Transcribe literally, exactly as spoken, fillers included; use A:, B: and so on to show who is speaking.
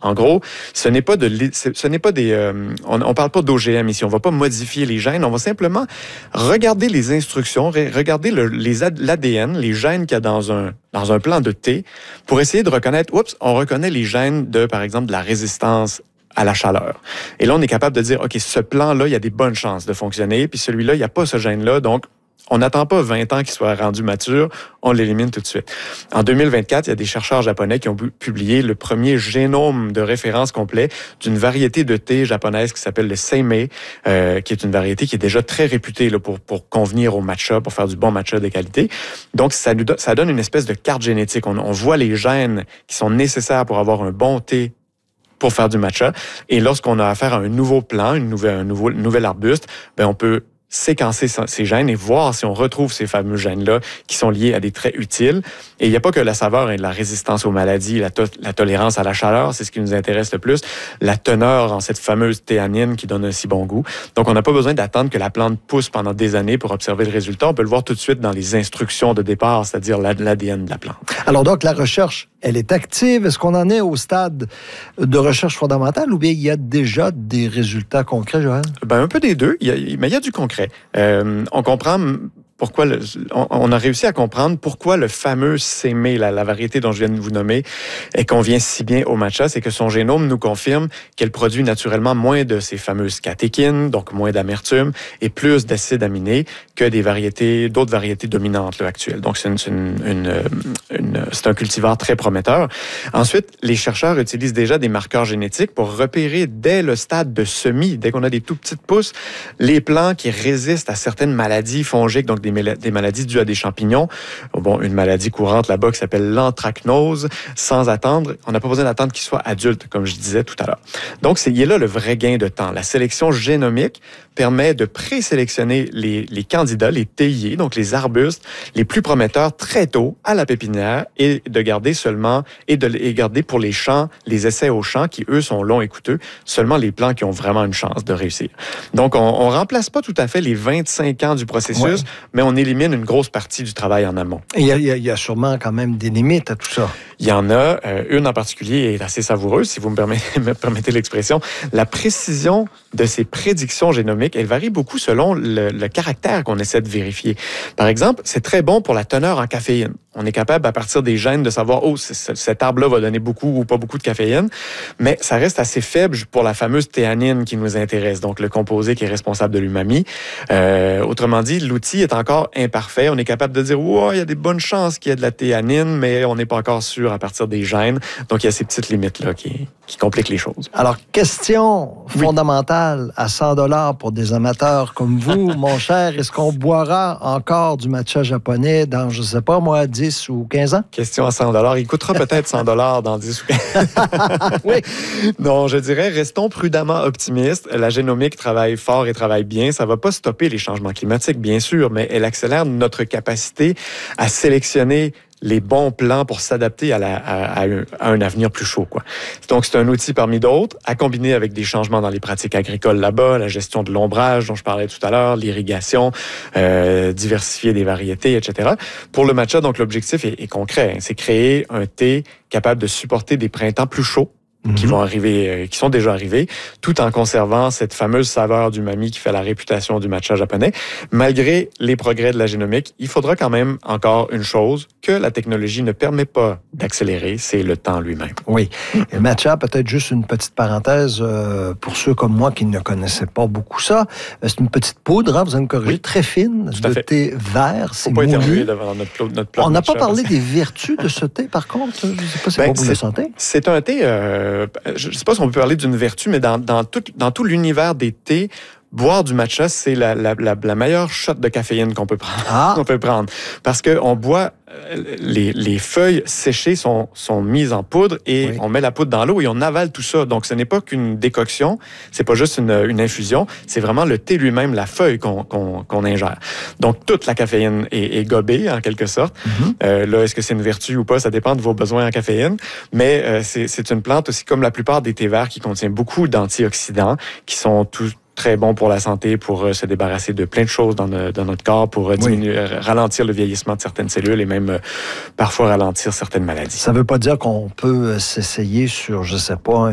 A: En gros, ce n'est pas de, ce n'est pas des, euh, on, on parle pas d'O G M ici. On va pas modifier les gènes. On va simplement regarder les instructions, regarder le, les, l'A D N, les gènes qu'il y a dans un, dans un plant de thé, pour essayer de reconnaître, oups, on reconnaît les gènes de, par exemple, de la résistance à la chaleur. Et là, on est capable de dire, OK, ce plant-là, il y a des bonnes chances de fonctionner, puis celui-là, il n'y a pas ce gène-là, donc on n'attend pas vingt ans qu'il soit rendu mature, on l'élimine tout de suite. En deux mille vingt-quatre, il y a des chercheurs japonais qui ont publié le premier génome de référence complet d'une variété de thé japonaise qui s'appelle le Seimei, euh, qui est une variété qui est déjà très réputée là, pour, pour convenir au matcha, pour faire du bon matcha de qualité. Donc, ça, nous do- ça donne une espèce de carte génétique. On, on voit les gènes qui sont nécessaires pour avoir un bon thé pour faire du matcha. Et lorsqu'on a affaire à un nouveau plant, une nouvelle, un nouveau, nouvel arbuste, ben on peut séquencer ces gènes et voir si on retrouve ces fameux gènes-là qui sont liés à des traits utiles. Et il n'y a pas que la saveur et la résistance aux maladies, la, to- la tolérance à la chaleur, c'est ce qui nous intéresse le plus, la teneur en cette fameuse théanine qui donne un si bon goût. Donc, on n'a pas besoin d'attendre que la plante pousse pendant des années pour observer le résultat. On peut le voir tout de suite dans les instructions de départ, c'est-à-dire l'A D N de la plante.
B: Alors donc, la recherche, elle est active. Est-ce qu'on en est au stade de recherche fondamentale ou bien il y a déjà des résultats concrets, Joël? Ben,
A: un peu des deux, il y a, mais il y a du concret. Euh, on comprend pourquoi le, on, on a réussi à comprendre pourquoi le fameux Seimei, la, la variété dont je viens de vous nommer, et convient si bien au matcha, c'est que son génome nous confirme qu'elle produit naturellement moins de ces fameuses catéchines, donc moins d'amertume, et plus d'acides aminés que des variétés, d'autres variétés dominantes là, actuelles. Donc c'est, une, c'est, une, une, une, c'est un cultivar très prometteur. Ensuite, les chercheurs utilisent déjà des marqueurs génétiques pour repérer dès le stade de semis, dès qu'on a des tout petites pousses, les plants qui résistent à certaines maladies fongiques, donc des des maladies dues à des champignons. Bon, une maladie courante là-bas qui s'appelle l'anthracnose, sans attendre. On n'a pas besoin d'attendre qu'il soit adulte, comme je disais tout à l'heure. Donc, c'est, il y a là le vrai gain de temps. La sélection génomique permet de présélectionner les, les candidats, les théiers, donc les arbustes, les plus prometteurs très tôt à la pépinière et de garder seulement, et de et garder pour les champs, les essais aux champs qui, eux, sont longs et coûteux, seulement les plants qui ont vraiment une chance de réussir. Donc, on ne remplace pas tout à fait les vingt-cinq ans du processus, ouais. mais on élimine une grosse partie du travail en amont.
B: Il y, y, y a sûrement quand même des limites à tout ça.
A: Il y en a. Euh, une en particulier est assez savoureuse, si vous me permettez, me permettez l'expression. La précision de ces prédictions génomiques, elle varie beaucoup selon le, le caractère qu'on essaie de vérifier. Par exemple, c'est très bon pour la teneur en caféine. On est capable, à partir des gènes, de savoir, oh, cet arbre-là va donner beaucoup ou pas beaucoup de caféine, mais ça reste assez faible pour la fameuse théanine qui nous intéresse, donc le composé qui est responsable de l'umami. Euh, autrement dit, l'outil est encore imparfait. On est capable de dire, oh, il y a des bonnes chances qu'il y ait de la théanine, mais on n'est pas encore sûr à partir des gènes. Donc, il y a ces petites limites-là qui, qui compliquent les choses.
B: Alors, question fondamentale oui. à cent dollars pour des amateurs comme vous, mon cher, est-ce qu'on boira encore du matcha japonais dans, je ne sais pas, moi, dix ou quinze ans?
A: Question à cent dollars. Il coûtera peut-être cent dollars dans dix ou quinze ans. Oui. Non, je dirais, restons prudemment optimistes. La génomique travaille fort et travaille bien. Ça ne va pas stopper les changements climatiques, bien sûr, mais elle accélère notre capacité à sélectionner les bons plans pour s'adapter à, la, à, à un avenir plus chaud, quoi. Donc, c'est un outil parmi d'autres à combiner avec des changements dans les pratiques agricoles là-bas, la gestion de l'ombrage dont je parlais tout à l'heure, l'irrigation, euh, diversifier des variétés, et cetera. Pour le matcha, donc, l'objectif est, est concret. Hein, c'est créer un thé capable de supporter des printemps plus chauds, Mm-hmm. qui vont arriver, euh, qui sont déjà arrivés, tout en conservant cette fameuse saveur d'umami qui fait la réputation du matcha japonais. Malgré les progrès de la génomique, il faudra quand même encore une chose que la technologie ne permet pas d'accélérer, c'est le temps lui-même.
B: Oui. Le matcha, peut-être juste une petite parenthèse euh, pour ceux comme moi qui ne connaissaient pas beaucoup ça. C'est une petite poudre, hein, vous allez me corriger, oui. très fine,
A: tout
B: de thé vert.
A: C'est Faut pas éternuer devant notre plat, notre plat
B: On n'a
A: pas
B: parlé des vertus de ce thé, par contre. Je ne sais pas si c'est
A: ben,
B: bon pour la santé.
A: C'est un thé... Euh, je ne sais pas si on peut parler d'une vertu, mais dans, dans, tout, dans tout l'univers des thés, boire du matcha, c'est la, la, la, la meilleure shot de caféine qu'on peut prendre. Ah. qu'on peut prendre. Parce qu'on boit, les, les feuilles séchées sont, sont mises en poudre et oui. on met la poudre dans l'eau et on avale tout ça. Donc, ce n'est pas qu'une décoction, c'est pas juste une, une infusion, c'est vraiment le thé lui-même, la feuille qu'on, qu'on, qu'on ingère. Donc, toute la caféine est, est gobée, en quelque sorte. Mm-hmm. Euh, là, est-ce que c'est une vertu ou pas? Ça dépend de vos besoins en caféine. Mais euh, c'est, c'est une plante aussi, comme la plupart des thés verts, qui contient beaucoup d'antioxydants, qui sont tous très bon pour la santé, pour euh, se débarrasser de plein de choses dans, le, dans notre corps, pour euh, diminuer, oui. ralentir le vieillissement de certaines cellules et même euh, parfois ralentir certaines maladies.
B: Ça ne veut pas dire qu'on peut s'essayer sur, je ne sais pas,